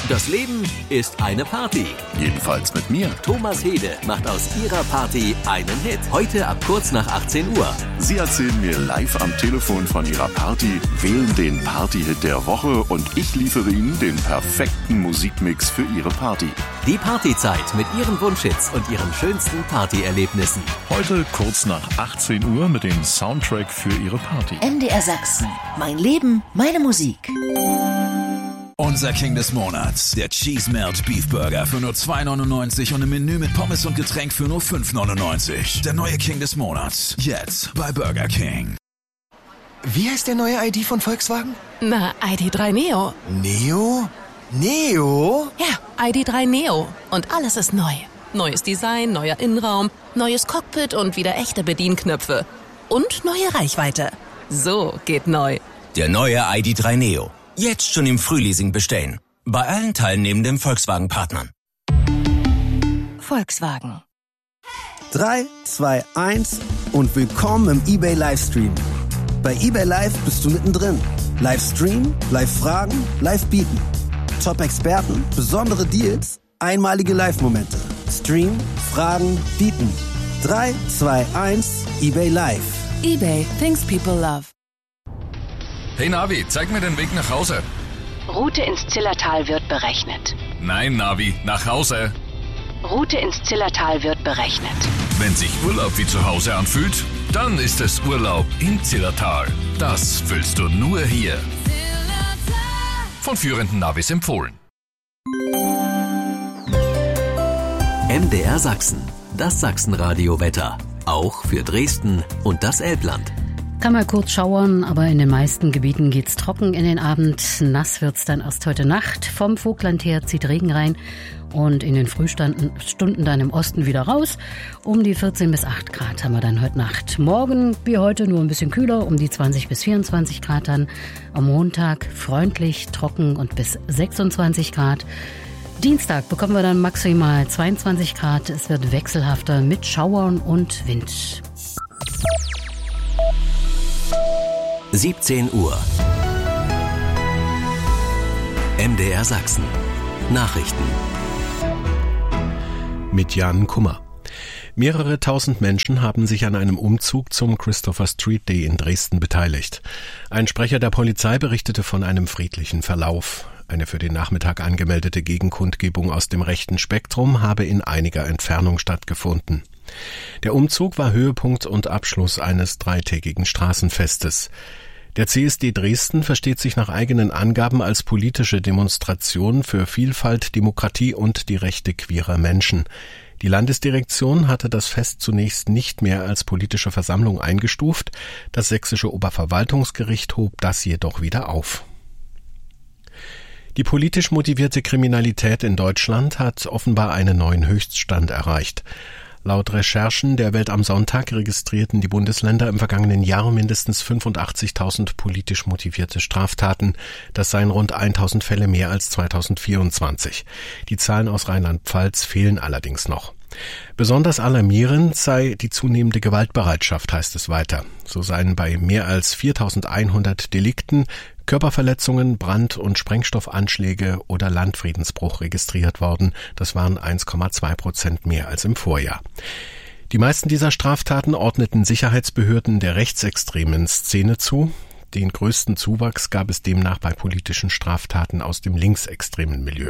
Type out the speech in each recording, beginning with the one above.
Das Leben ist eine Party. Jedenfalls mit mir. Thomas Hede macht aus ihrer Party einen Hit. Heute ab kurz nach 18 Uhr. Sie erzählen mir live am Telefon von ihrer Party, wählen den Party-Hit der Woche und ich liefere Ihnen den perfekten Musikmix für Ihre Party. Die Partyzeit mit Ihren Wunschhits und Ihren schönsten Partyerlebnissen. Heute kurz nach 18 Uhr mit dem Soundtrack für Ihre Party. MDR Sachsen. Mein Leben, meine Musik. Unser King des Monats, der Cheese Melt Beef Burger für nur 2,99 und im Menü mit Pommes und Getränk für nur 5,99. Der neue King des Monats, jetzt bei Burger King. Wie heißt der neue ID von Volkswagen? Na, ID.3 Neo. Neo? Neo? Ja, ID.3 Neo. Und alles ist neu. Neues Design, neuer Innenraum, neues Cockpit und wieder echte Bedienknöpfe. Und neue Reichweite. So geht neu. Der neue ID.3 Neo. Jetzt schon im Frühleasing bestellen. Bei allen teilnehmenden Volkswagen-Partnern. Volkswagen. 3, 2, 1 und willkommen im eBay Livestream. Bei eBay Live bist du mittendrin. Livestream, Live-Fragen, Live-Bieten. Top-Experten, besondere Deals, einmalige Live-Momente. Stream, Fragen, Bieten. 3, 2, 1, eBay Live. eBay, things people love. Hey Navi, zeig mir den Weg nach Hause. Route ins Zillertal wird berechnet. Nein, Navi, nach Hause. Route ins Zillertal wird berechnet. Wenn sich Urlaub wie zu Hause anfühlt, dann ist es Urlaub im Zillertal. Das fühlst du nur hier. Von führenden Navis empfohlen. MDR Sachsen. Das Sachsenradio-Wetter. Auch für Dresden und das Elbland. Kann mal kurz schauern, aber in den meisten Gebieten geht's trocken in den Abend. Nass wird's dann erst heute Nacht. Vom Vogtland her zieht Regen rein und in den Frühstunden dann im Osten wieder raus. Um die 14 bis 8 Grad haben wir dann heute Nacht. Morgen wie heute nur ein bisschen kühler, um die 20 bis 24 Grad dann. Am Montag freundlich, trocken und bis 26 Grad. Dienstag bekommen wir dann maximal 22 Grad. Es wird wechselhafter mit Schauern und Wind. 17 Uhr. MDR Sachsen. Nachrichten. Mit Jan Kummer. Mehrere tausend Menschen haben sich an einem Umzug zum Christopher Street Day in Dresden beteiligt. Ein Sprecher der Polizei berichtete von einem friedlichen Verlauf. Eine für den Nachmittag angemeldete Gegenkundgebung aus dem rechten Spektrum habe in einiger Entfernung stattgefunden. Der Umzug war Höhepunkt und Abschluss eines dreitägigen Straßenfestes. Der CSD Dresden versteht sich nach eigenen Angaben als politische Demonstration für Vielfalt, Demokratie und die Rechte queerer Menschen. Die Landesdirektion hatte das Fest zunächst nicht mehr als politische Versammlung eingestuft. Das sächsische Oberverwaltungsgericht hob das jedoch wieder auf. Die politisch motivierte Kriminalität in Deutschland hat offenbar einen neuen Höchststand erreicht. Laut Recherchen der Welt am Sonntag registrierten die Bundesländer im vergangenen Jahr mindestens 85.000 politisch motivierte Straftaten. Das seien rund 1.000 Fälle mehr als 2024. Die Zahlen aus Rheinland-Pfalz fehlen allerdings noch. Besonders alarmierend sei die zunehmende Gewaltbereitschaft, heißt es weiter. So seien bei mehr als 4.100 Delikten Körperverletzungen, Brand- und Sprengstoffanschläge oder Landfriedensbruch registriert worden. Das waren 1,2% mehr als im Vorjahr. Die meisten dieser Straftaten ordneten Sicherheitsbehörden der rechtsextremen Szene zu. Den größten Zuwachs gab es demnach bei politischen Straftaten aus dem linksextremen Milieu.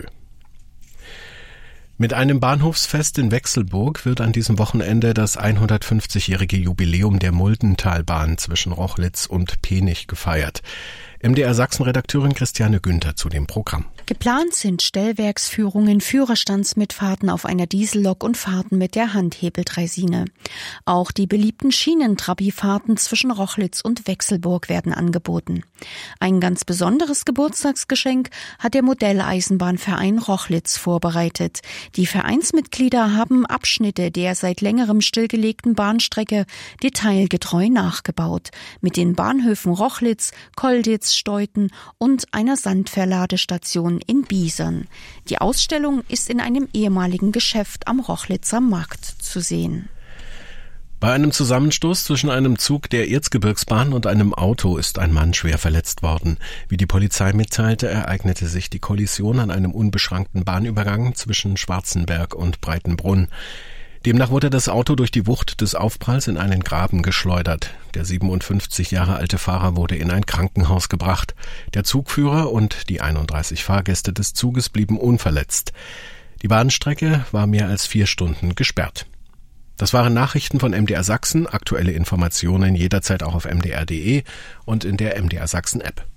Mit einem Bahnhofsfest in Wechselburg wird an diesem Wochenende das 150-jährige Jubiläum der Muldentalbahn zwischen Rochlitz und Penich gefeiert. MDR Sachsen-Redakteurin Christiane Günther zu dem Programm. Geplant sind Stellwerksführungen, Führerstandsmitfahrten auf einer Diesellok und Fahrten mit der Handhebeldreisine. Auch die beliebten Schienentrabi-Fahrten zwischen Rochlitz und Wechselburg werden angeboten. Ein ganz besonderes Geburtstagsgeschenk hat der Modelleisenbahnverein Rochlitz vorbereitet. Die Vereinsmitglieder haben Abschnitte der seit längerem stillgelegten Bahnstrecke detailgetreu nachgebaut. Mit den Bahnhöfen Rochlitz, Kolditz, Steuten und einer Sandverladestation in Biesern. Die Ausstellung ist in einem ehemaligen Geschäft am Rochlitzer Markt zu sehen. Bei einem Zusammenstoß zwischen einem Zug der Erzgebirgsbahn und einem Auto ist ein Mann schwer verletzt worden. Wie die Polizei mitteilte, ereignete sich die Kollision an einem unbeschrankten Bahnübergang zwischen Schwarzenberg und Breitenbrunn. Demnach wurde das Auto durch die Wucht des Aufpralls in einen Graben geschleudert. Der 57 Jahre alte Fahrer wurde in ein Krankenhaus gebracht. Der Zugführer und die 31 Fahrgäste des Zuges blieben unverletzt. Die Bahnstrecke war mehr als 4 Stunden gesperrt. Das waren Nachrichten von MDR Sachsen. Aktuelle Informationen jederzeit auch auf mdr.de und in der MDR Sachsen App.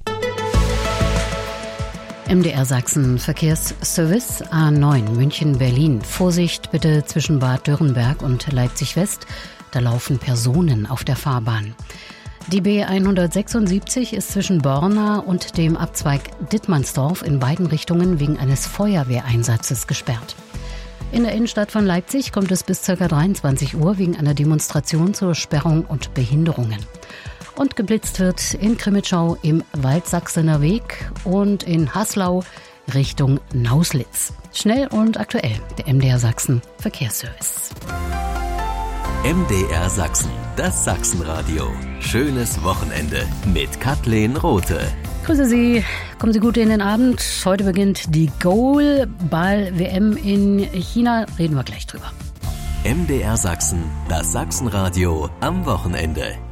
MDR Sachsen Verkehrsservice A9 München-Berlin. Vorsicht bitte zwischen Bad Dürrenberg und Leipzig West. Da laufen Personen auf der Fahrbahn. Die B176 ist zwischen Borna und dem Abzweig Dittmannsdorf in beiden Richtungen wegen eines Feuerwehreinsatzes gesperrt. In der Innenstadt von Leipzig kommt es bis ca. 23 Uhr wegen einer Demonstration zur Sperrung und Behinderungen. Und geblitzt wird in Krimitschau im Waldsachsener Weg und in Haslau Richtung Nauslitz. Schnell und aktuell, der MDR Sachsen Verkehrsservice. MDR Sachsen, das Sachsenradio. Schönes Wochenende mit Kathleen Rothe. Grüße Sie, kommen Sie gut in den Abend. Heute beginnt die Goalball-WM in China. Reden wir gleich drüber. MDR Sachsen, das Sachsenradio am Wochenende.